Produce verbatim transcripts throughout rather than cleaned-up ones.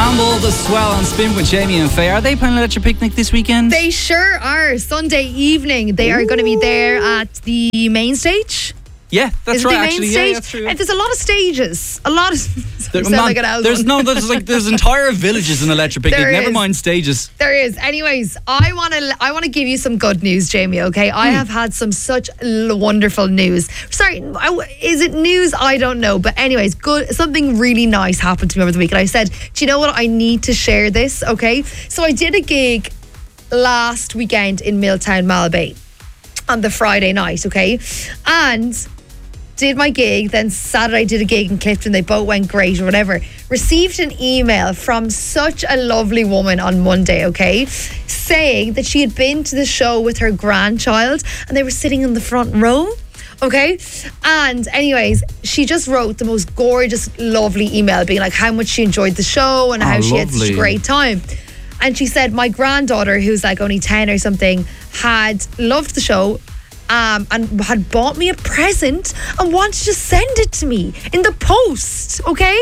Campbell, The Swell on Spin with Jamie and Faye. Are they playing Electric Picnic this weekend? They sure are. Sunday evening. They are going to be there at the main stage. Yeah, that's Is right. it the main actually, stage? yeah, that's true. And there's a lot of stages. A lot of. There, sound man, like an album. there's no, there's like there's entire villages in Electric Picnic. There Never is. mind stages. There is. Anyways, I want to I want to give you some good news, Jamie, okay? I have had some such l- wonderful news. Sorry, I- is it news? I don't know. But anyways, good. Something really nice happened to me over the week. And I said, do you know what? I need to share this, okay? So I did a gig last weekend in Milltown, Malbay on the Friday night, okay? And did my gig, then Saturday did a gig in Clifton. They both went great or whatever. Received an email from such a lovely woman on Monday, okay, saying that she had been to the show with her grandchild and they were sitting in the front row. Okay, and anyways, she just wrote the most gorgeous, lovely email being like how much she enjoyed the show and Oh, how she had such a lovely. great time. And she said my granddaughter, who's like only ten or something, had loved the show um, and had bought me a present and wanted to send it to me in the post, okay?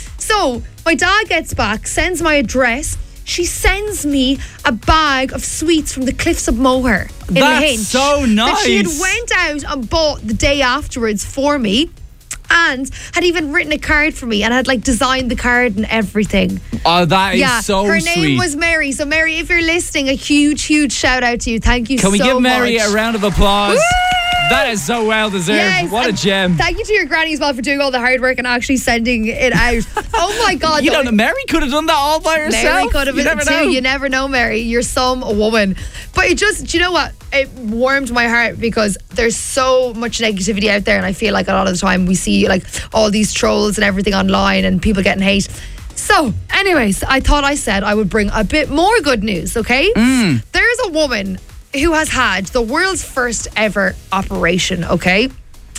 So my dad gets back, sends my address. She sends me a bag of sweets from the Cliffs of Moher in That's Hinch. so That she had nice. went out and bought the day afterwards for me. And had even written a card for me and had like designed the card and everything. Oh, that is Yeah, so her sweet. name was Mary. So Mary, if you're listening, a huge, huge shout out to you. Thank you so Can much. we give Mary a round of applause? Woo! That is so well deserved. Yes, What a and gem. Thank you to your granny as well for doing all the hard work and actually sending it out. Oh my God. You though. don't know, Mary could have done that all by herself. Mary could have You been never too. know. You never know, Mary. You're some woman. But it just, do you know what? It warmed my heart because there's so much negativity out there, and I feel like a lot of the time we see like all these trolls and everything online and people getting hate. So, anyways, I thought I said I would bring a bit more good news, okay? Mm. There's a woman who has had the world's first ever operation, okay?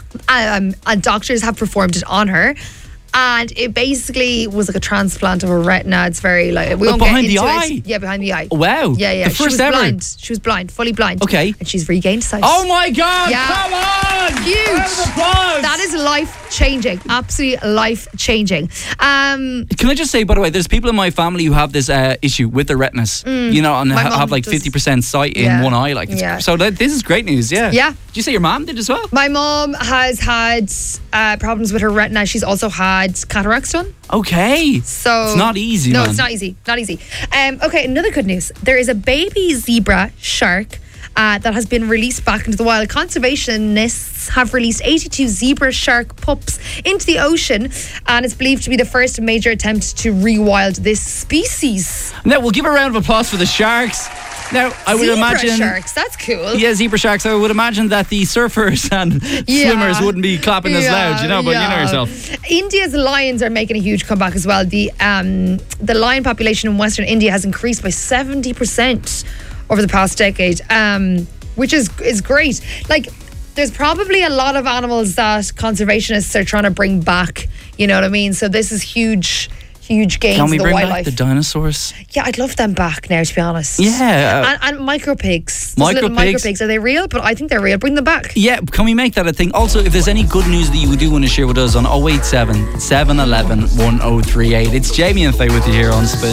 Um, and doctors have performed it on her. And it basically was like a transplant of a retina. It's very like we Oh, won't behind get the into eye? it. Yeah, behind the eye. Wow. Yeah, yeah. The she first was ever. blind. She was blind, fully blind. Okay. And she's regained sight. Oh my God. Yeah. Come on. Huge. Round of applause. That is life changing. Absolutely life changing. Um, Can I just say, by the way, there's people in my family who have this uh, issue with their retinas, you know, and My ha- mum have like does. fifty percent sight in Yeah. one eye. Like, it's, Yeah. So that, this is great news, yeah. Yeah. Did you say your mom did as well? my mom has had uh, problems with her retina. She's also had cataracts done. Okay. So It's not easy, No, man. it's not easy. Not easy. Um, okay, another good news. There is a baby zebra shark uh, that has been released back into the wild. Conservationists have released eighty-two zebra shark pups into the ocean, and it's believed to be the first major attempt to rewild this species. Now, we'll give a round of applause for the sharks. Now, I would zebra imagine... sharks. That's cool. Yeah, zebra sharks. I would imagine that the surfers and Yeah. swimmers wouldn't be clapping as Yeah, loud, you know, but you know yeah. yourself. India's lions are making a huge comeback as well. The um, the lion population in Western India has increased by seventy percent over the past decade, um, which is is great. Like, there's probably a lot of animals that conservationists are trying to bring back, you know what I mean? So this is huge, huge gains Can in we the bring back wildlife. the dinosaurs? Yeah, I'd love them back now, to be honest. Yeah. And, and micro pigs. Micro Micro pigs. pigs. Are they real? But I think they're real. Bring them back. Yeah, can we make that a thing? Also, if there's any good news that you do want to share with us on oh eight seven, seven one one, one oh three eight, it's Jamie and Faye with you here on Spin.